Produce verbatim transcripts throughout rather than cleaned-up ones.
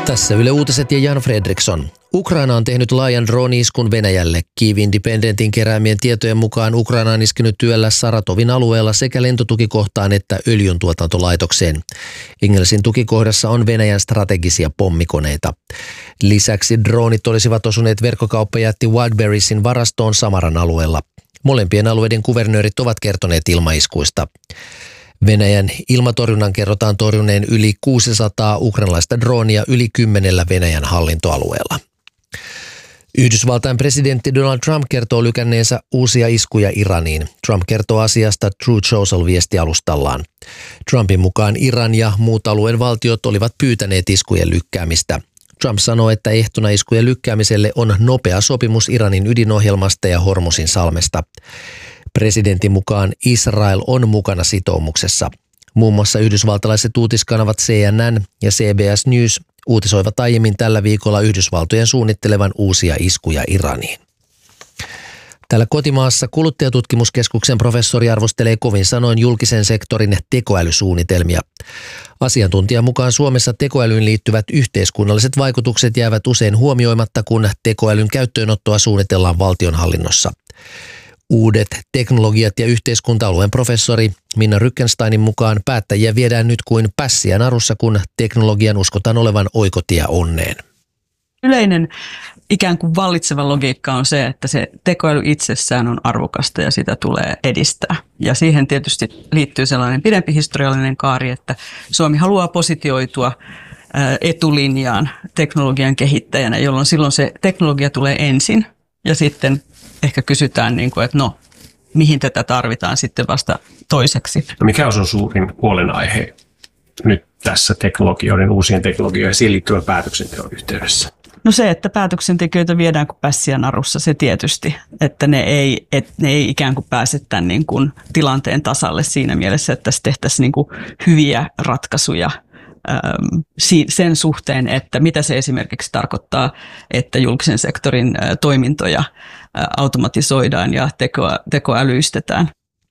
Tässä Yle Uutiset ja Jan Fredriksson. Ukraina on tehnyt laajan drone-iskun Venäjälle. Kyiv Independentin keräämien tietojen mukaan Ukraina on iskenyt työllä Saratovin alueella sekä lentotukikohtaan että öljyntuotantolaitokseen. Inglesin tukikohdassa on Venäjän strategisia pommikoneita. Lisäksi droonit olisivat osuneet verkkokauppajätti Wildberriesin varastoon Samaran alueella. Molempien alueiden kuvernöörit ovat kertoneet ilmaiskuista. Venäjän ilmatorjunnan kerrotaan torjuneen yli kuusisataa ukrainalaista droonia yli kymmenellä Venäjän hallintoalueella. Yhdysvaltain presidentti Donald Trump kertoo lykänneensä uusia iskuja Iraniin. Trump kertoo asiasta Truth Social-viestialustallaan. Trumpin mukaan Iran ja muut alueen valtiot olivat pyytäneet iskujen lykkäämistä. Trump sanoo, että ehtona iskujen lykkäämiselle on nopea sopimus Iranin ydinohjelmasta ja Hormuzin salmesta. Presidentin mukaan Israel on mukana sitoumuksessa. Muun muassa yhdysvaltalaiset uutiskanavat C N N ja C B S News uutisoivat aiemmin tällä viikolla Yhdysvaltojen suunnittelevan uusia iskuja Iraniin. Täällä kotimaassa Kuluttajatutkimuskeskuksen professori arvostelee kovin sanoin julkisen sektorin tekoälysuunnitelmia. Asiantuntijan mukaan Suomessa tekoälyyn liittyvät yhteiskunnalliset vaikutukset jäävät usein huomioimatta, kun tekoälyn käyttöönottoa suunnitellaan valtionhallinnossa. Uudet teknologiat ja yhteiskunta-alueen professori Minna Rückensteinin mukaan päättäjiä viedään nyt kuin pässiä narussa, kun teknologian uskotaan olevan oikotie onneen. Yleinen ikään kuin vallitseva logiikka on se, että se tekoäly itsessään on arvokasta ja sitä tulee edistää. Ja siihen tietysti liittyy sellainen pidempi historiallinen kaari, että Suomi haluaa positioitua etulinjaan teknologian kehittäjänä, jolloin silloin se teknologia tulee ensin ja sitten ehkä kysytään, niin kuin, että no, mihin tätä tarvitaan sitten vasta toiseksi. No mikä on sun suurin huolenaihe nyt tässä teknologioiden, uusien teknologioiden ja siihen liittyvän päätöksenteon yhteydessä? No se, että päätöksentekijöitä viedään kuin pässiä narussa, se tietysti, että ne ei, et ne ei ikään kuin pääse tämän niin kuin tilanteen tasalle siinä mielessä, että tässä tehtäisiin niin kuin hyviä ratkaisuja sen suhteen, että mitä se esimerkiksi tarkoittaa, että julkisen sektorin toimintoja automatisoidaan ja tekoa, tekoälyistetään.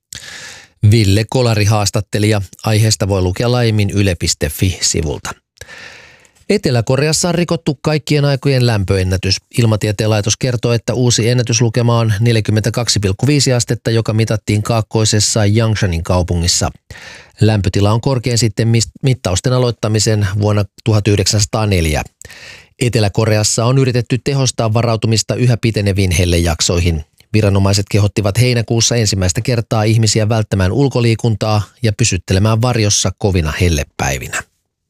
Ville Kolari haastattelija. Aiheesta voi lukea laajemmin yle piste fi-sivulta. Etelä-Koreassa on rikottu kaikkien aikojen lämpöennätys. Ilmatieteen laitos kertoo, että uusi ennätyslukema on neljäkymmentäkaksi pilkku viisi astetta, joka mitattiin kaakkoisessa Yongshanin kaupungissa. Lämpötila on korkein sitten mittausten aloittamisen vuonna tuhatyhdeksänsataaneljä. Etelä-Koreassa on yritetty tehostaa varautumista yhä piteneviin hellejaksoihin. Viranomaiset kehottivat heinäkuussa ensimmäistä kertaa ihmisiä välttämään ulkoliikuntaa ja pysyttelemään varjossa kovina hellepäivinä.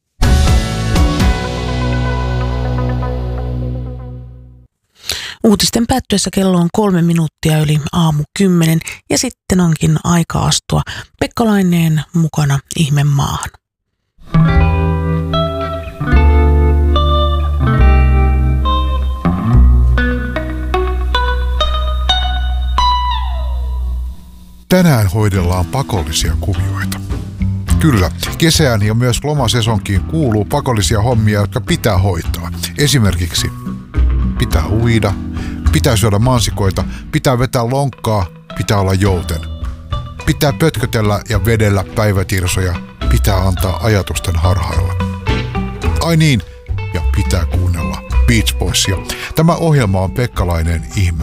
Uutisten päättyessä kello on kolme minuuttia yli aamu kymmenen ja sitten onkin aika astua Pekka Laineen mukana Ihmemaahan. Tänään hoidellaan pakollisia kuvioita. Kyllä, kesään ja myös lomasesonkiin kuuluu pakollisia hommia, jotka pitää hoitaa. Esimerkiksi pitää uida, pitää syödä mansikoita, pitää vetää lonkkaa, pitää olla jouten. Pitää pötkötellä ja vedellä päivätirsoja, pitää antaa ajatusten harhailla. Ai niin, ja pitää kuunnella Beach Boysia. Tämä ohjelma on Pekka Laineen Ihme.